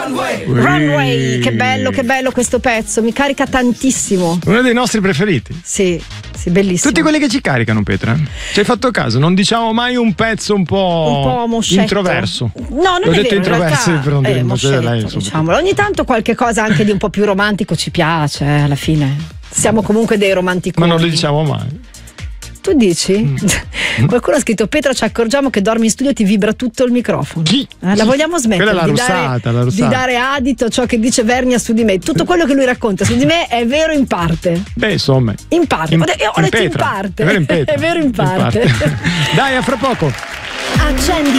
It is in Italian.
Runway, che bello questo pezzo, mi carica tantissimo. Uno dei nostri preferiti. Sì, bellissimo. Tutti quelli che ci caricano, Petra. Ci hai fatto caso? Non diciamo mai un pezzo un po' moscetto. introverso. No, non l'ho è detto vero, introverso in realtà è moscetto, diciamolo. Ogni tanto qualche cosa anche di un po' più romantico ci piace, alla fine. Siamo comunque dei romanticoni. Ma non lo diciamo mai. Tu dici? Qualcuno ha scritto: Petra, ci accorgiamo che dormi in studio e ti vibra tutto il microfono. Chi? La vogliamo smettere la russata. di dare adito a ciò che dice Vernia su di me. Tutto quello che lui racconta su di me è vero in parte. Beh, insomma. In parte. Ho detto in parte. È vero in Petra. È vero in parte. Dai, a fra poco. Accendi